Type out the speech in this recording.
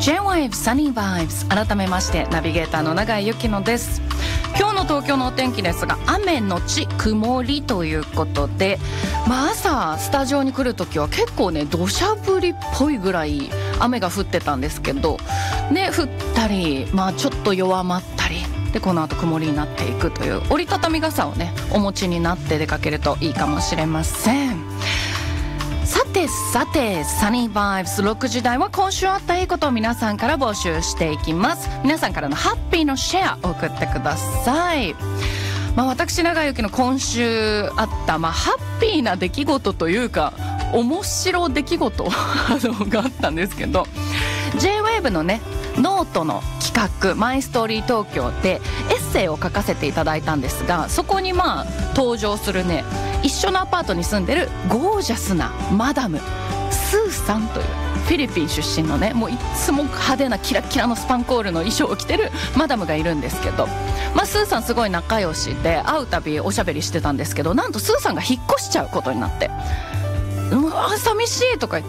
J-Wave Sunny Vibes、 改めましてナビゲーターの永井由紀乃です。今日の東京のお天気ですが、雨のち曇りということで、朝スタジオに来るときは結構ね土砂降りっぽいぐらい雨が降ってたんですけどね、降ったり、ちょっと弱まったりで、この後曇りになっていくという、折りたたみ傘をねお持ちになって出かけるといいかもしれません。さてサニーバイブス6時台は今週あったいいことを皆さんから募集していきます。皆さんからのハッピーのシェアを送ってください。私永井由紀の今週あったハッピーな出来事というか面白出来事があったんですけど、 J-Wave のねノートの企画マイストーリー東京でエッセイを書かせていただいたんですが、そこに登場するね、一緒のアパートに住んでるゴージャスなマダムスーさんというフィリピン出身のね、もういつも派手なキラキラのスパンコールの衣装を着てるマダムがいるんですけど、スーさんすごい仲良しで会うたびおしゃべりしてたんですけど、なんとスーさんが引っ越しちゃうことになって、寂しいとか言って